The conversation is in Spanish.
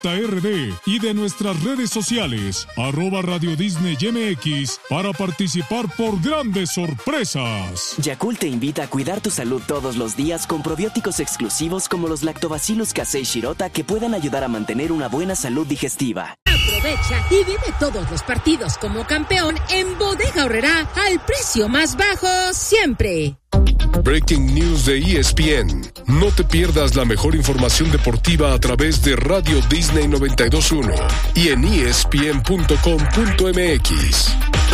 RD y de nuestras redes sociales, @Radio Disney MX, para participar por grandes sorpresas. Yakult te invita a cuidar tu salud todos los días con probióticos exclusivos como los Lactobacillus casei shirota que puedan ayudar a mantener una buena salud digestiva. Aprovecha y vive todos los partidos como campeón en Bodega Aurrerá al precio más bajo siempre. Breaking News de ESPN. No te pierdas la mejor información deportiva a través de Radio Disney 92.1 y en ESPN.com.mx.